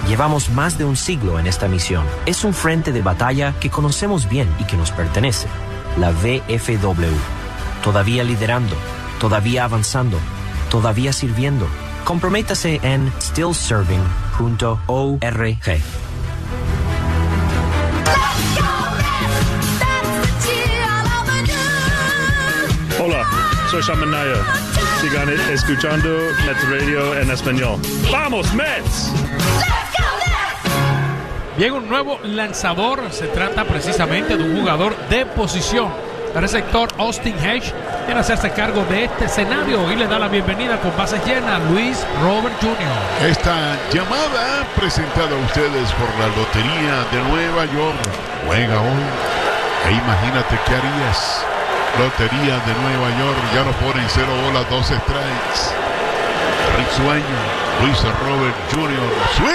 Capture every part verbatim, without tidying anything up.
Llevamos más de un siglo en esta misión. Es un frente de batalla que conocemos bien y que nos pertenece. La V F W. Todavía liderando, todavía avanzando, todavía sirviendo. Comprométase en still serving punto org. Hola, soy Sean Minaya. Sigan escuchando Mets Radio en español. ¡Vamos, Mets! Llega un nuevo lanzador. Se trata precisamente de un jugador de posición. El receptor Austin Hedge viene a hacerse cargo de este escenario y le da la bienvenida con bases llenas Luis Robert junior Esta llamada presentada a ustedes por la Lotería de Nueva York. Juega hoy e imagínate qué harías. Lotería de Nueva York, ya lo ponen cero bolas, dos strikes. Risueño, Luis Robert junior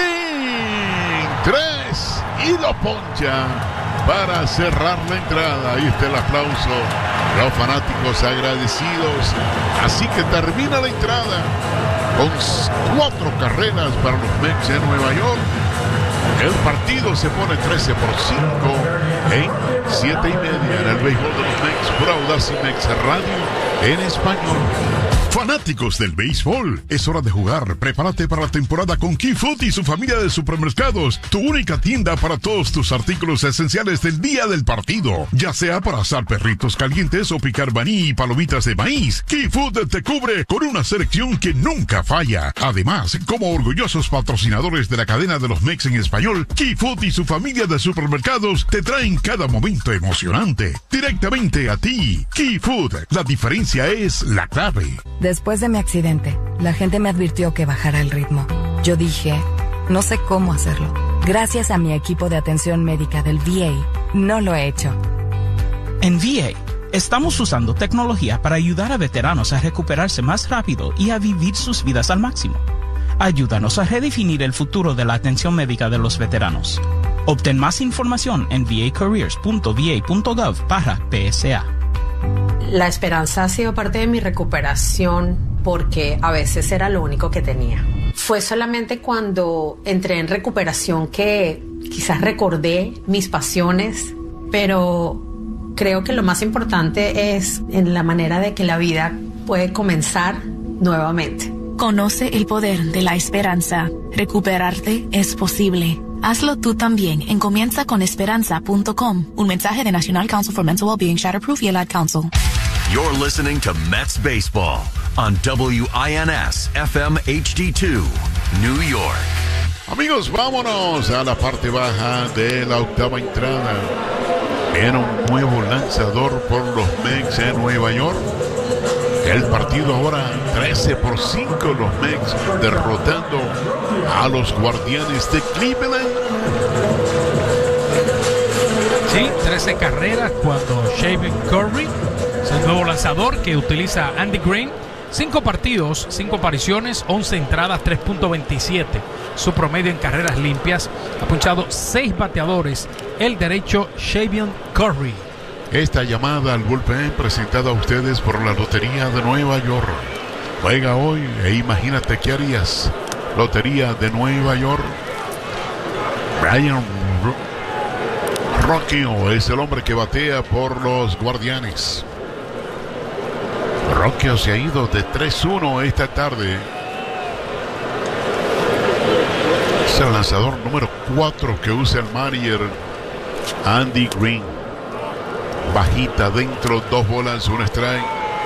Swing, tres y lo poncha para cerrar la entrada. Ahí está el aplauso, los fanáticos agradecidos. Así que termina la entrada con cuatro carreras para los Mets de Nueva York. El partido se pone trece por cinco en siete y media en el béisbol de los Mets por Audacy Mex Radio en español. Fanáticos del béisbol, es hora de jugar. Prepárate para la temporada con Key Food y su familia de supermercados, tu única tienda para todos tus artículos esenciales del día del partido, ya sea para asar perritos calientes o picar maní y palomitas de maíz. Key Food te cubre con una selección que nunca falla. Además, como orgullosos patrocinadores de la cadena de los Mets en español, Key Food y su familia de supermercados te traen cada momento emocionante directamente a ti. Key Food, la diferencia es la clave. Después de mi accidente, la gente me advirtió que bajara el ritmo. Yo dije, no sé cómo hacerlo. Gracias a mi equipo de atención médica del V A, no lo he hecho. En V A, estamos usando tecnología para ayudar a veteranos a recuperarse más rápido y a vivir sus vidas al máximo. Ayúdanos a redefinir el futuro de la atención médica de los veteranos. Obtén más información en v a careers punto v a punto gov barra P S A. La esperanza ha sido parte de mi recuperación porque a veces era lo único que tenía. Fue solamente cuando entré en recuperación que quizás recordé mis pasiones, pero creo que lo más importante es en la manera de que la vida puede comenzar nuevamente. Conoce el poder de la esperanza. Recuperarte es posible. Hazlo tú también en comienza con esperanza punto com. Un mensaje de National Council for Mental Wellbeing, Shatterproof y el Ad Council. You're listening to Mets Baseball on W I N S F M H D two, New York. Amigos, vámonos a la parte baja de la octava entrada. Era un nuevo lanzador por los Mets de Nueva York. El partido ahora trece por cinco, los Mets derrotando a los Guardianes de Cleveland. Sí, trece carreras cuando Shaven Curry es el nuevo lanzador que utiliza Andy Green. cinco partidos, cinco apariciones, once entradas, tres punto veintisiete. Su promedio en carreras limpias. Ha punchado seis bateadores el derecho Shaven Curry. Esta llamada al bullpen presentada a ustedes por la Lotería de Nueva York. Juega hoy e imagínate qué harías. Lotería de Nueva York. Brian Rocchio es el hombre que batea por los Guardianes. Rocchio se ha ido de tres uno esta tarde. Es el lanzador número cuatro que usa el manager Andy Green. Bajita dentro, dos bolas, un strike.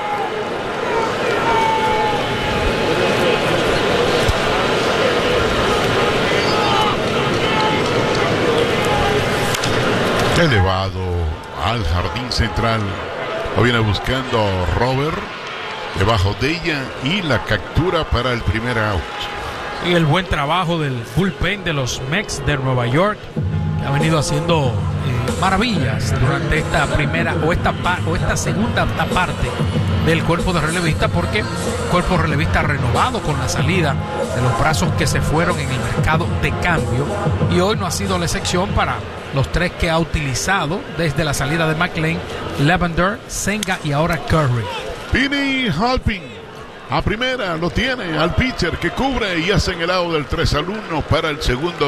Elevado al jardín central. Lo viene buscando Robert. Debajo de ella y la captura para el primer out. Y el buen trabajo del bullpen de los Mets de Nueva York, que ha venido haciendo eh, maravillas durante esta primera o esta, o esta segunda parte del cuerpo de relevista, porque cuerpo relevista renovado con la salida de los brazos que se fueron en el mercado de cambio, y hoy no ha sido la excepción para los tres que ha utilizado desde la salida de McLean, Lavender, Senga y ahora Curry. Vinny Halpin a primera lo tiene al pitcher que cubre y hacen el out del tres al uno para el segundo